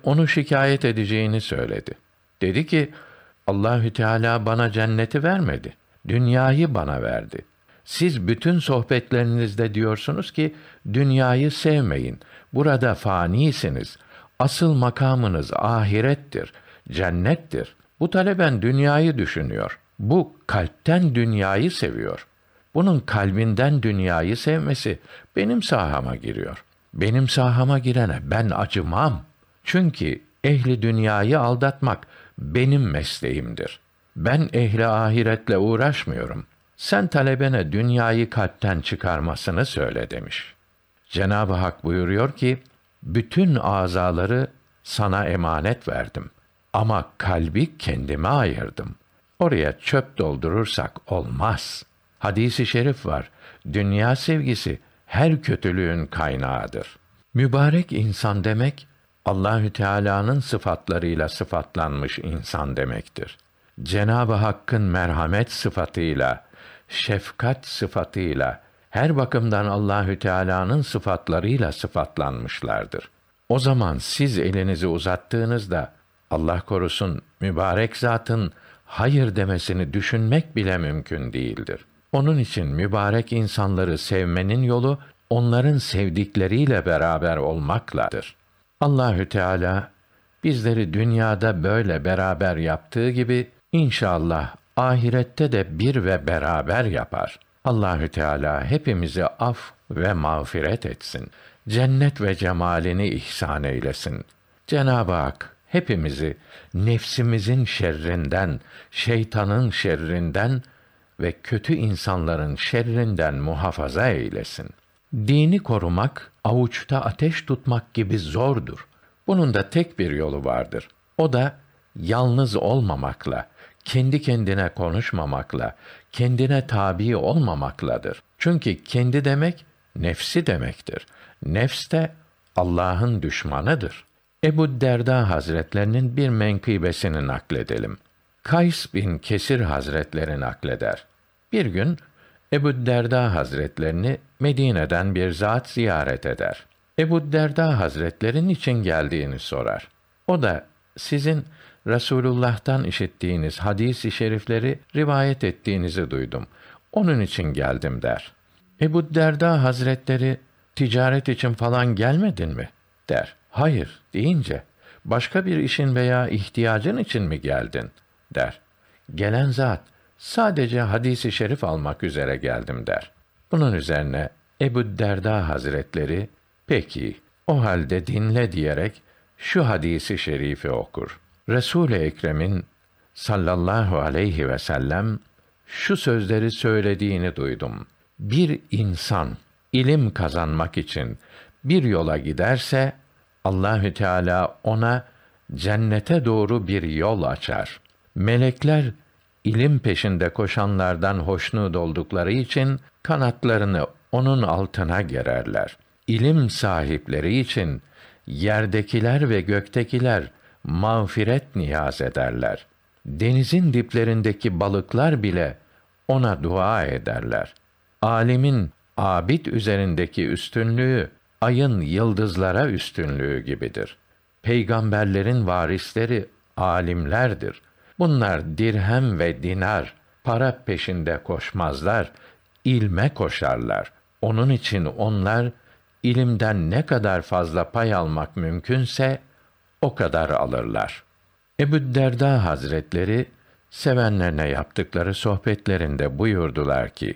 onu şikayet edeceğini söyledi. Dedi ki, Allahü Teala bana cenneti vermedi. Dünyayı bana verdi. Siz bütün sohbetlerinizde diyorsunuz ki dünyayı sevmeyin. Burada fanisiniz. Asıl makamınız ahirettir, cennettir. Bu taleben dünyayı düşünüyor. Bu kalpten dünyayı seviyor. Bunun kalbinden dünyayı sevmesi benim sahama giriyor. Benim sahama girene ben acımam. Çünkü ehli dünyayı aldatmak benim mesleğimdir. Ben ehli ahiretle uğraşmıyorum. Sen talebene dünyayı kalpten çıkarmasını söyle demiş. Cenab-ı Hak buyuruyor ki, bütün azaları sana emanet verdim. Ama kalbi kendime ayırdım. Oraya çöp doldurursak olmaz. Hadis-i şerif var. Dünya sevgisi her kötülüğün kaynağıdır. Mübarek insan demek, Allahü Teala'nın sıfatlarıyla sıfatlanmış insan demektir. Cenab-ı Hakk'ın merhamet sıfatıyla, şefkat sıfatıyla, her bakımdan Allahü Teala'nın sıfatlarıyla sıfatlanmışlardır. O zaman siz elinizi uzattığınızda Allah korusun mübarek zatın hayır demesini düşünmek bile mümkün değildir. Onun için mübarek insanları sevmenin yolu onların sevdikleriyle beraber olmakladır. Allahü Teala bizleri dünyada böyle beraber yaptığı gibi inşallah ahirette de bir ve beraber yapar. Allahü Teala hepimizi af ve mağfiret etsin. Cennet ve cemalini ihsan eylesin. Cenab-ı Hak hepimizi nefsimizin şerrinden, şeytanın şerrinden ve kötü insanların şerrinden muhafaza eylesin. Dini korumak, avuçta ateş tutmak gibi zordur. Bunun da tek bir yolu vardır. O da yalnız olmamakla, kendi kendine konuşmamakla, kendine tabi olmamakladır. Çünkü kendi demek, nefsi demektir. Nefs de Allah'ın düşmanıdır. Ebu Derda Hazretlerinin bir menkıbesini nakledelim. Kays bin Kesir Hazretleri nakleder. Bir gün Ebu Derda Hazretlerini Medine'den bir zat ziyaret eder. Ebu Derda Hazretleri niçin geldiğini sorar. O da sizin Resulullah'tan işittiğiniz hadis-i şerifleri rivayet ettiğinizi duydum. Onun için geldim der. Ebu Derda Hazretleri ticaret için falan gelmedin mi der. Hayır deyince başka bir işin veya ihtiyacın için mi geldin der. Gelen zat sadece hadis-i şerif almak üzere geldim der. Bunun üzerine Ebu Derda Hazretleri peki o halde dinle diyerek şu hadisi şerifi okur. Resul-i Ekrem'in sallallahu aleyhi ve sellem şu sözleri söylediğini duydum. Bir insan ilim kazanmak için bir yola giderse Allahü Teala ona cennete doğru bir yol açar. Melekler ilim peşinde koşanlardan hoşnut oldukları için kanatlarını onun altına gererler. İlim sahipleri için yerdekiler ve göktekiler mağfiret niyaz ederler. Denizin diplerindeki balıklar bile ona dua ederler. Alimin abid üzerindeki üstünlüğü ayın yıldızlara üstünlüğü gibidir. Peygamberlerin varisleri alimlerdir. Bunlar dirhem ve dinar, para peşinde koşmazlar, ilme koşarlar. Onun için onlar ilimden ne kadar fazla pay almak mümkünse o kadar alırlar. Ebu Derda Hazretleri sevenlerine yaptıkları sohbetlerinde buyurdular ki: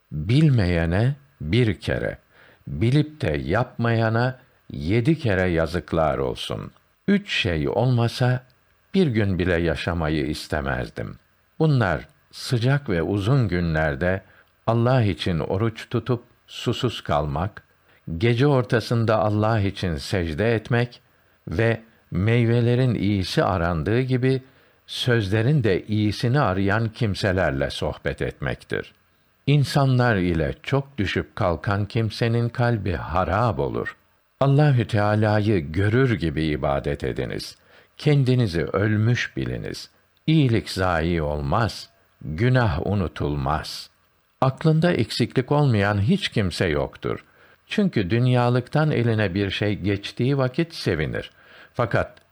bilmeyene bir kere, bilip de yapmayana 7 kere yazıklar olsun. 3 şey olmasa bir gün bile yaşamayı istemezdim. Bunlar sıcak ve uzun günlerde Allah için oruç tutup susuz kalmak, gece ortasında Allah için secde etmek ve meyvelerin iyisi arandığı gibi sözlerin de iyisini arayan kimselerle sohbet etmektir. İnsanlar ile çok düşüp kalkan kimsenin kalbi harap olur. Allahü Teala'yı görür gibi ibadet ediniz. Kendinizi ölmüş biliniz. İyilik zayi olmaz, günah unutulmaz. Aklında eksiklik olmayan hiç kimse yoktur. Çünkü dünyalıktan eline bir şey geçtiği vakit sevinir. Fakat